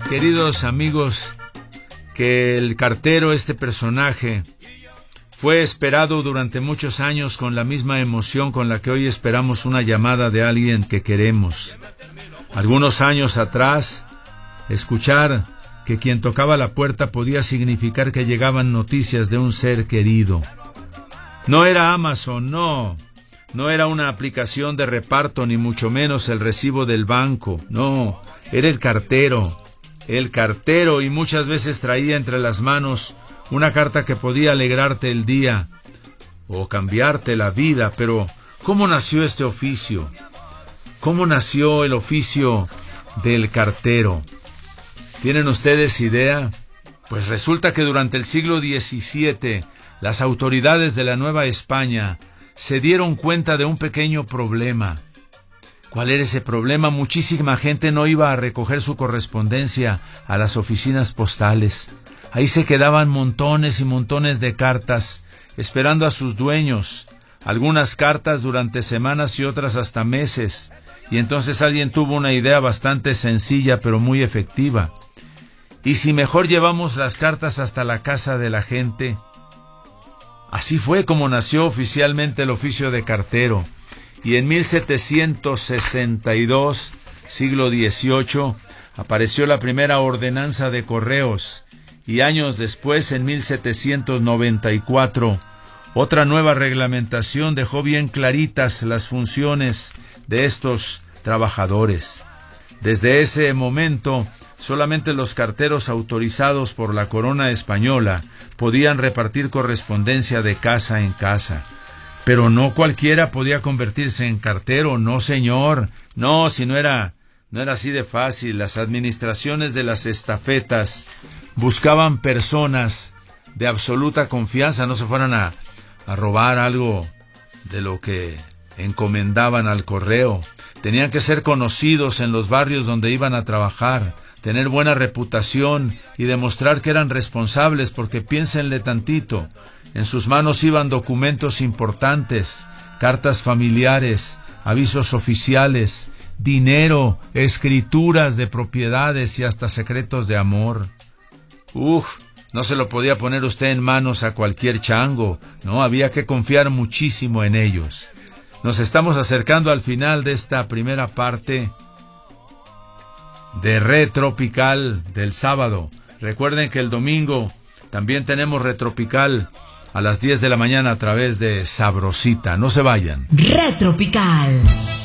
queridos amigos, que el cartero, este personaje, fue esperado durante muchos años con la misma emoción con la que hoy esperamos una llamada de alguien que queremos. Algunos años atrás, escuchar que quien tocaba la puerta podía significar que llegaban noticias de un ser querido. No era Amazon, no era una aplicación de reparto, ni mucho menos el recibo del banco, no, era el cartero, y muchas veces traía entre las manos una carta que podía alegrarte el día o cambiarte la vida. Pero ¿cómo nació este oficio? ¿Cómo nació el oficio del cartero? ¿Tienen ustedes idea? Pues resulta que durante el siglo XVII las autoridades de la Nueva España se dieron cuenta de un pequeño problema. ¿Cuál era ese problema? Muchísima gente no iba a recoger su correspondencia a las oficinas postales. Ahí se quedaban montones y montones de cartas esperando a sus dueños. Algunas cartas durante semanas y otras hasta meses. Y entonces alguien tuvo una idea bastante sencilla pero muy efectiva. ¿Y si mejor llevamos las cartas hasta la casa de la gente? Así fue como nació oficialmente el oficio de cartero. Y en 1762, siglo XVIII, apareció la primera ordenanza de correos. Y años después, en 1794, otra nueva reglamentación dejó bien claritas las funciones de estos trabajadores. Desde ese momento, solamente los carteros autorizados por la corona española podían repartir correspondencia de casa en casa. Pero no cualquiera podía convertirse en cartero, no señor. No, si no era así de fácil. Las administraciones de las estafetas buscaban personas de absoluta confianza, no se fueran a robar algo de lo que encomendaban al correo. Tenían que ser conocidos en los barrios donde iban a trabajar, tener buena reputación y demostrar que eran responsables, porque piénsenle tantito, en sus manos iban documentos importantes, cartas familiares, avisos oficiales, dinero, escrituras de propiedades y hasta secretos de amor. No se lo podía poner usted en manos a cualquier chango, no, había que confiar muchísimo en ellos. Nos estamos acercando al final de esta primera parte de Retropical del sábado. Recuerden que el domingo también tenemos Retropical a las 10 de la mañana a través de Sabrosita. No se vayan. Retropical.